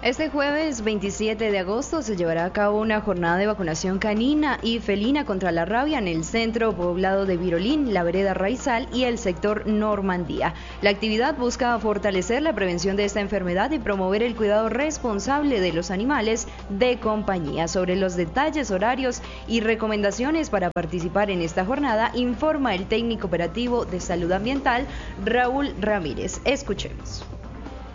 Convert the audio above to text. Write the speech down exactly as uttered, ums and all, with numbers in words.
Este jueves veintisiete de agosto se llevará a cabo una jornada de vacunación canina y felina contra la rabia en el centro poblado de Virolín, la vereda Raizal y el sector Normandía. La actividad busca fortalecer la prevención de esta enfermedad y promover el cuidado responsable de los animales de compañía. Sobre los detalles, horarios y recomendaciones para participar en esta jornada, informa el técnico operativo de salud ambiental, Raúl Ramírez. Escuchemos.